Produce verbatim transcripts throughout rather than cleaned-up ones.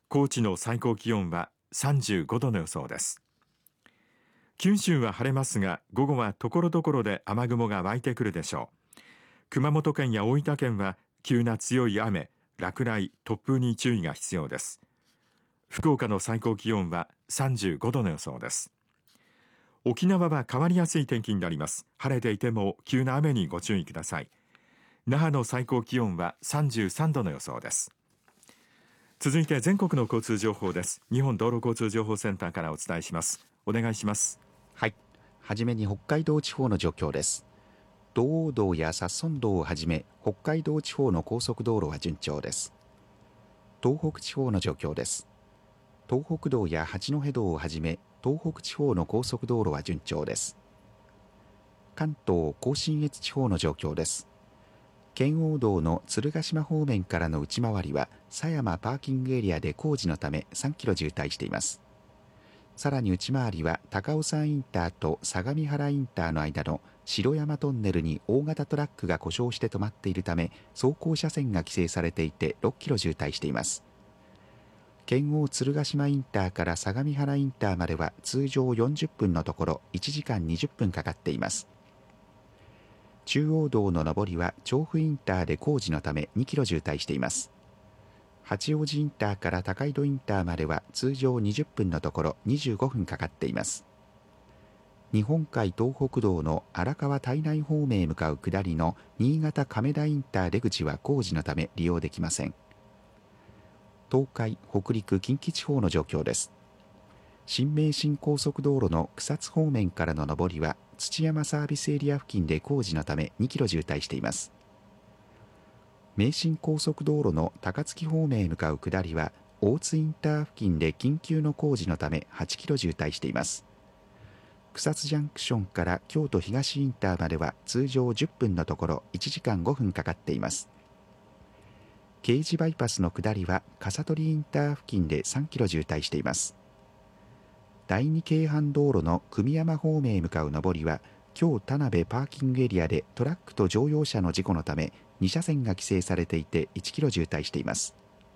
高知の最高気温はさんじゅうごどの予想です。九州は晴れますが、午後はところどころで雨雲が湧いてくるでしょう。熊本県や大分県は急な強い雨、落雷、突風に注意が必要です。福岡の最高気温はさんじゅうごどの予想です。沖縄は変わりやすい天気になります。晴れていても急な雨にご注意ください。那覇の最高気温はさんじゅうさんどの予想です。続いて全国の交通情報です。日本道路交通情報センターからお伝えします。お願いします。 はい、はじめに北海道地方の状況です。道央道や札村道をはじめ北海道地方の高速道路は順調です。東北地方の状況です。東北道や八戸道をはじめ東北地方の高速道路は順調です。関東甲信越地方の状況です。圏央道の鶴ヶ島方面からの内回りは狭山パーキングエリアで工事のためさんキロ渋滞しています。さらに内回りは高尾山インターと相模原インターの間の城山トンネルに大型トラックが故障して止まっているため走行車線が規制されていてろっキロ渋滞しています。圏央鶴ヶ島インターから相模原インターまでは通常よんじゅっぷんのところいちじかんにじゅっぷんかかっています。中央道の上りは調布インターで工事のためにキロ渋滞しています。八王子インターから高井戸インターまでは通常にじゅっぷんのところにじゅうごふんかかっています。日本海東北道の荒川胎内方面へ向かう下りの新潟亀田インター出口は工事のため利用できません。東海、北陸、近畿地方の状況です。新名神高速道路の草津方面からの上りは土山サービスエリア付近で工事のためにキロ渋滞しています。名神高速道路の高槻方面へ向かう下りは大津インター付近で緊急の工事のためはちキロ渋滞しています。草津ジャンクションから京都東インターまでは通常じゅっぷんのところいちじかんごふんかかっています。京滋バイパスの下りは笠取インター付近でさんキロ渋滞しています。第二京阪道路の久美山方面へ向かう上りは京田辺パーキングエリアでトラックと乗用車の事故のために車線が規制されていていちキロ渋滞しています。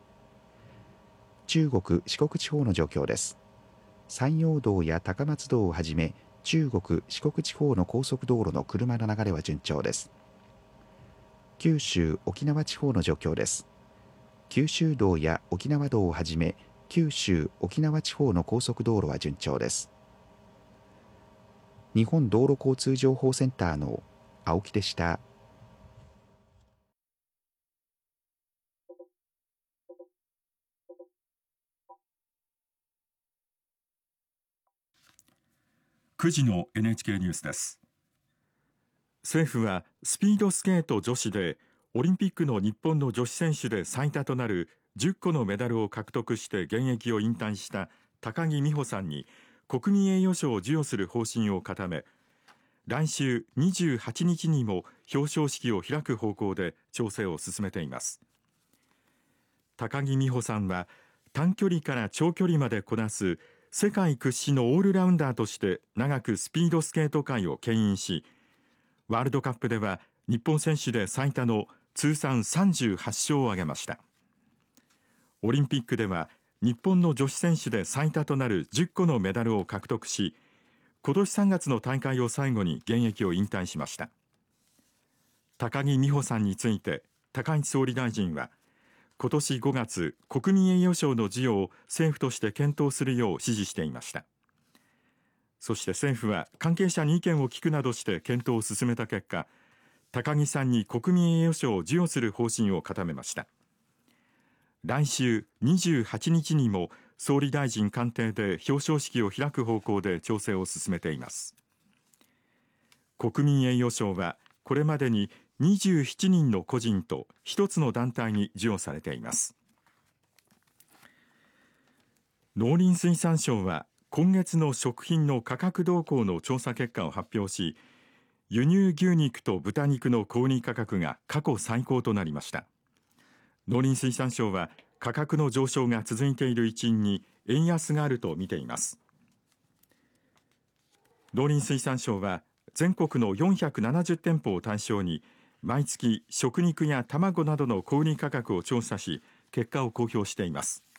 中国四国地方の状況です。山陽道や高松道をはじめ中国四国地方の高速道路の車の流れは順調です。九州沖縄地方の状況です。九州道や沖縄道をはじめ九州沖縄地方の高速道路は順調です。日本道路交通情報センターの青木でした。 くじの エヌエイチケー ニュースです。政府はスピードスケート女子でオリンピックの日本の女子選手で最多となるじゅっこのメダルを獲得して現役を引退した高木美帆さんに国民栄誉賞を授与する方針を固め、来週にじゅうはちにちにも表彰式を開く方向で調整を進めています。高木美帆さんは短距離から長距離までこなす世界屈指のオールラウンダーとして長くスピードスケート界を牽引し、ワールドカップでは日本選手で最多の通算さんじゅうはっしょうを挙げました。オリンピックでは日本の女子選手で最多となるじゅっこのメダルを獲得し、今年さんがつの大会を最後に現役を引退しました。高木美帆さんについて高市総理大臣は今年ごがつ国民栄誉賞の授与を政府として検討するよう指示していました。そして政府は関係者に意見を聞くなどして検討を進めた結果、高木さんに国民栄誉賞を授与する方針を固めました。来週にじゅうはちにちにも総理大臣官邸で表彰式を開く方向で調整を進めています。国民栄誉賞はこれまでににじゅうななにんの個人とひとつの団体に授与されています。農林水産省は今月の食品の価格動向の調査結果を発表し、輸入牛肉と豚肉の小売価格が過去最高となりました。農林水産省は価格の上昇が続いている一因に円安があると見ています。農林水産省は全国のよんひゃくななじゅってんぽを対象に毎月食肉や卵などの小売価格を調査し結果を公表しています。